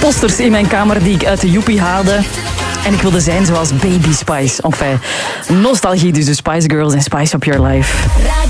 posters in mijn kamer die ik uit de joepie haalde. En ik wilde zijn zoals Baby Spice. Enfin, nostalgie dus, de Spice Girls en Spice Up Your Life.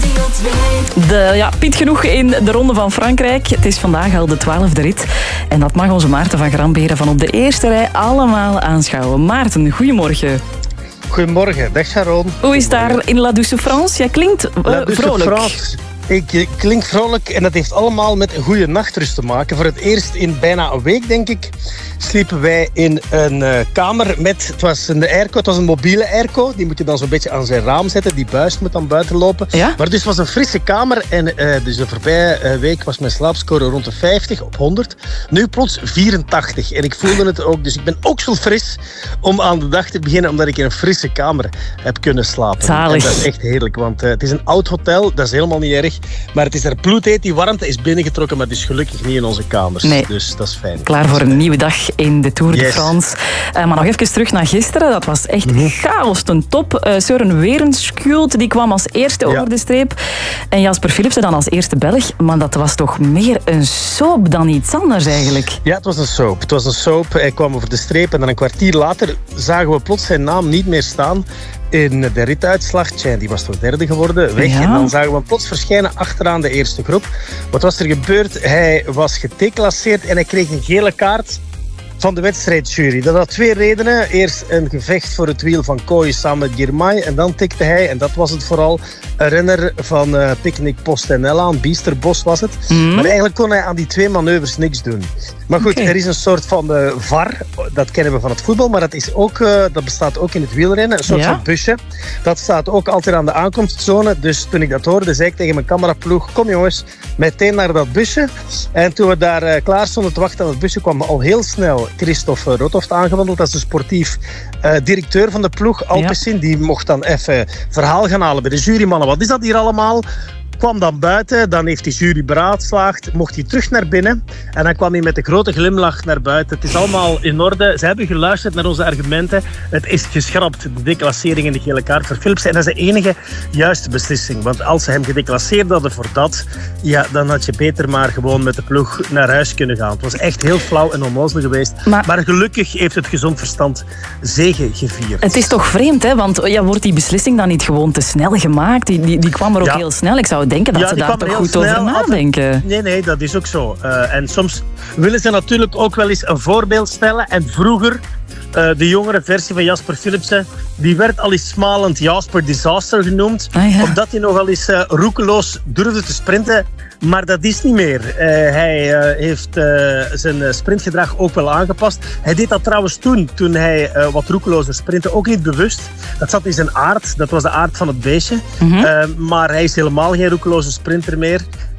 Radio 2. Piet genoeg in de Ronde van Frankrijk. Het is vandaag al de 12e rit. En dat mag onze Maarten van Gramberen van op de eerste rij allemaal aanschouwen. Maarten, goedemorgen. Goedemorgen, dag Sharon. Hoe is daar in La Douce France? Jij klinkt vrolijk. France. Ik klink vrolijk en dat heeft allemaal met een goede nachtrust te maken. Voor het eerst in bijna een week, denk ik, sliepen wij in een kamer met... Het was een airco, het was een mobiele airco. Die moet je dan zo'n beetje aan zijn raam zetten. Die buis moet dan buiten lopen. Ja? Maar dus het was een frisse kamer. En dus de voorbije week was mijn slaapscore rond de 50 op 100. Nu plots 84. En ik voelde het ook. Dus ik ben ook zo fris om aan de dag te beginnen. Omdat ik in een frisse kamer heb kunnen slapen. Zalig. En dat is echt heerlijk. Want het is een oud hotel. Dat is helemaal niet erg. Maar het is er bloedheet. Die warmte is binnengetrokken. Maar het is gelukkig niet in onze kamers. Nee. Dus dat is fijn. Klaar voor een nieuwe dag in de Tour de France. Maar nog even terug naar gisteren. Dat was echt chaos ten top. Søren Werenskjold die kwam als eerste over de streep. En Jasper Philipsen dan als eerste Belg. Maar dat was toch meer een soap dan iets anders eigenlijk? Ja, het was een soap. Het was een soap. Hij kwam over de streep. En dan een kwartier later zagen we plots zijn naam niet meer staan in de rituitslag. Tja, die was toch derde geworden. Weg. Ja. En dan zagen we hem plots verschijnen achteraan de eerste groep. Wat was er gebeurd? Hij was gedeclasseerd en hij kreeg een gele kaart van de wedstrijdjury. Dat had twee redenen. Eerst een gevecht voor het wiel van Kooi samen met Girmay. En dan tikte hij, en dat was het vooral, een renner van Picnic PostNL aan. Biesterbos was het. Maar eigenlijk kon hij aan die twee manoeuvres niks doen. Maar goed, er is een soort van VAR. Dat kennen we van het voetbal. Maar dat, is ook, dat bestaat ook in het wielrennen. Een soort van busje. Dat staat ook altijd aan de aankomstzone. Dus toen ik dat hoorde, zei ik tegen mijn cameraploeg: kom jongens, meteen naar dat busje. En toen we daar klaar stonden te wachten aan het busje, kwam al heel snel Christophe Rothoft aangewandeld. Dat is de sportief directeur van de ploeg, Alpecin. Die mocht dan even verhaal gaan halen bij de jurymannen. Wat is dat hier allemaal? Kwam dan buiten, dan heeft die jury beraadslaagd, mocht hij terug naar binnen en dan kwam hij met een grote glimlach naar buiten. Het is allemaal in orde. Ze hebben geluisterd naar onze argumenten. Het is geschrapt, de declassering en de gele kaart voor Philipsen. En dat is de enige juiste beslissing. Want als ze hem gedeclasseerd hadden voor dat, ja, dan had je beter maar gewoon met de ploeg naar huis kunnen gaan. Het was echt heel flauw en onnozel geweest. Maar gelukkig heeft het gezond verstand zege gevierd. Het is toch vreemd, hè? Want wordt die beslissing dan niet gewoon te snel gemaakt? Die kwam er ook heel snel. Ik zou denken dat ze daar toch goed over nadenken. Nee, dat is ook zo. En soms willen ze natuurlijk ook wel eens een voorbeeld stellen. En vroeger, de jongere versie van Jasper Philipsen, die werd al eens smalend Jasper Disaster genoemd. Omdat hij nogal eens roekeloos durfde te sprinten. Maar dat is niet meer. Hij heeft zijn sprintgedrag ook wel aangepast. Hij deed dat trouwens toen hij wat roekelozer sprintte. Ook niet bewust. Dat zat in zijn aard. Dat was de aard van het beestje. Maar hij is helemaal geen roekeloze sprinter meer.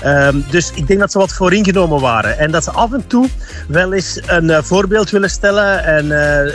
Dus ik denk dat ze wat vooringenomen waren. En dat ze af en toe wel eens een voorbeeld willen stellen. En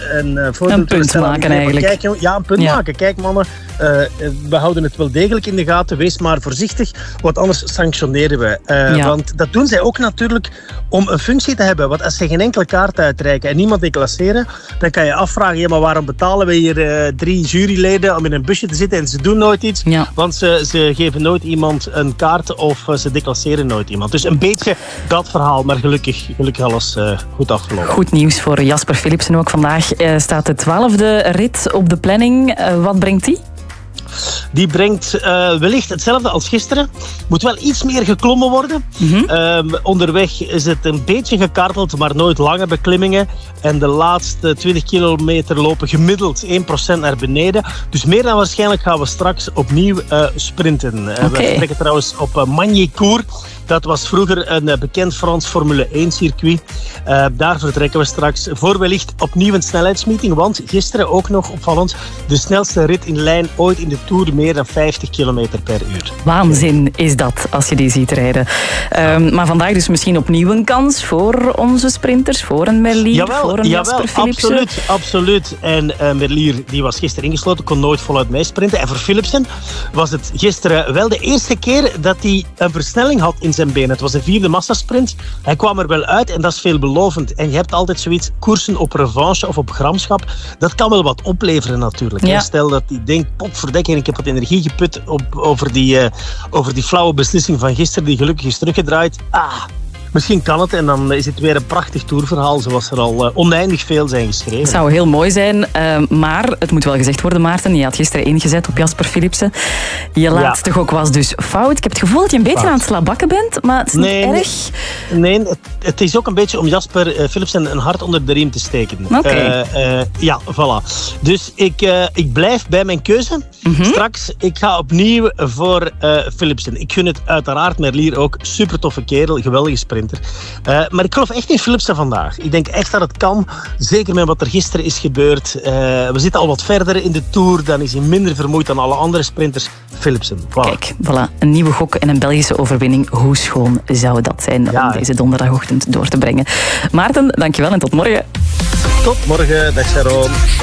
een punt maken eigenlijk. Kijk, een punt maken. Kijk mannen, we houden het wel degelijk in de gaten. Wees maar voorzichtig, want anders sanctioneren we. Want dat doen zij ook natuurlijk om een functie te hebben. Want als ze geen enkele kaart uitreiken en niemand declasseren, dan kan je afvragen, maar waarom betalen we hier 3 juryleden om in een busje te zitten en ze doen nooit iets? Want ze geven nooit iemand een kaart of ze declasseren nooit iemand. Dus een beetje dat verhaal, maar gelukkig alles goed afgelopen. Goed nieuws voor Jasper Philipsen ook. Vandaag staat de 12e rit op de planning. Wat brengt die? Die brengt wellicht hetzelfde als gisteren. Moet wel iets meer geklommen worden. Onderweg is het een beetje gekarteld, maar nooit lange beklimmingen. En de laatste 20 kilometer lopen gemiddeld 1% naar beneden. Dus meer dan waarschijnlijk gaan we straks opnieuw sprinten. We vertrekken trouwens op Magny-Cours. Dat was vroeger een bekend Frans Formule 1 circuit. Daar vertrekken we straks voor wellicht opnieuw een snelheidsmeeting. Want gisteren ook nog opvallend de snelste rit in lijn ooit in de Tour, meer dan 50 km per uur. Waanzin is dat, als je die ziet rijden. Maar vandaag dus misschien opnieuw een kans voor onze sprinters, voor een Merlier, voor een Jasper Philipsen. Absoluut. En Merlier die was gisteren ingesloten, kon nooit voluit meesprinten. En voor Philipsen was het gisteren wel de eerste keer dat hij een versnelling had in zijn benen. Het was de 4e massasprint. Hij kwam er wel uit en dat is veelbelovend. En je hebt altijd zoiets, koersen op revanche of op gramschap. Dat kan wel wat opleveren natuurlijk. Ja. Stel dat hij denkt, potverdekker, ik heb wat energie geput over die flauwe beslissing van gisteren, die gelukkig is teruggedraaid. misschien kan het. En dan is het weer een prachtig tourverhaal, zoals er al oneindig veel zijn geschreven. Het zou heel mooi zijn, maar het moet wel gezegd worden, Maarten. Je had gisteren ingezet op Jasper Philipsen. Je laatste gok was dus fout. Ik heb het gevoel dat je een beetje aan het slabakken bent, maar het is niet erg. Nee, het is ook een beetje om Jasper Philipsen een hart onder de riem te steken. Oké. Ja, voilà. Dus ik blijf bij mijn keuze. Straks, ik ga opnieuw voor Philipsen. Ik gun het uiteraard Merlier ook. Super toffe kerel, geweldige sprinter. Maar ik geloof echt in Philipsen vandaag. Ik denk echt dat het kan. Zeker met wat er gisteren is gebeurd. We zitten al wat verder in de Tour. Dan is hij minder vermoeid dan alle andere sprinters. Philipsen. Voilà. Kijk, voilà. Een nieuwe gok en een Belgische overwinning. Hoe schoon zou dat zijn om deze donderdagochtend door te brengen? Maarten, dankjewel en tot morgen. Tot morgen. Dag Sharon.